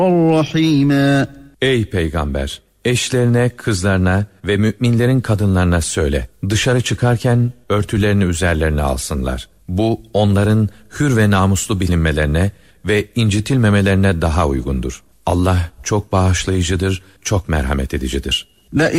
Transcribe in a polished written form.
رحيما. Ey peygamber! Eşlerine, kızlarına ve müminlerin kadınlarına söyle. Dışarı çıkarken örtülerini üzerlerine alsınlar. Bu onların hür ve namuslu bilinmelerine ve incitilmemelerine daha uygundur. Allah çok bağışlayıcıdır, çok merhamet edicidir.